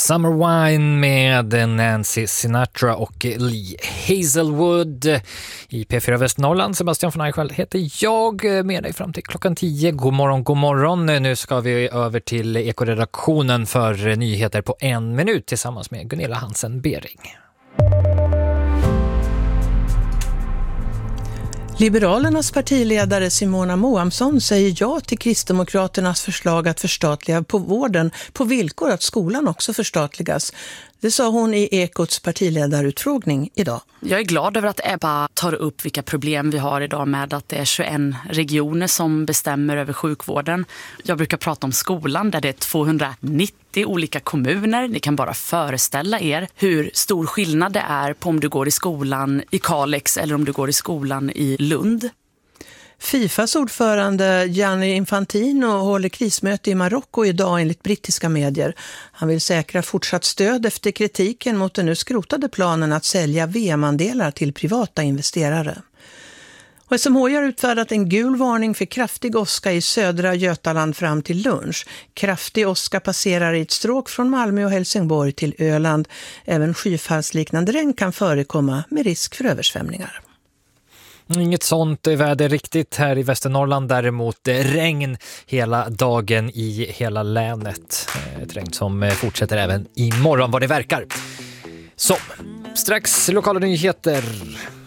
Summer Wine med Nancy Sinatra och Lee Hazelwood. I P4 Västernorrland, Sebastian von Eichwald heter jag, med dig fram till klockan 10. God morgon. Nu ska vi över till Ekoredaktionen för nyheter på 1 minut tillsammans med Gunilla Hansen-Bering. Liberalernas partiledare Simona Moamsson säger ja till Kristdemokraternas förslag att förstatliga på vården på villkor att skolan också förstatligas. Det sa hon i Ekots partiledarutfrågning idag. Jag är glad över att Ebba tar upp vilka problem vi har idag med att det är 21 regioner som bestämmer över sjukvården. Jag brukar prata om skolan där det är 290 olika kommuner. Ni kan bara föreställa er hur stor skillnad det är på om du går i skolan i Kalix eller om du går i skolan i Lund. Fifas ordförande Gianni Infantino håller krismöte i Marocko idag enligt brittiska medier. Han vill säkra fortsatt stöd efter kritiken mot den nu skrotade planen att sälja VM-andelar till privata investerare. Och SMHI har utfärdat en gul varning för kraftig åska i södra Götaland fram till lunch. Kraftig åska passerar i ett stråk från Malmö och Helsingborg till Öland. Även skyfallsliknande regn kan förekomma med risk för översvämningar. Inget sånt väder riktigt här i Västernorrland, däremot regn hela dagen i hela länet. Ett regn som fortsätter även imorgon vad det verkar. Så, strax lokala nyheter.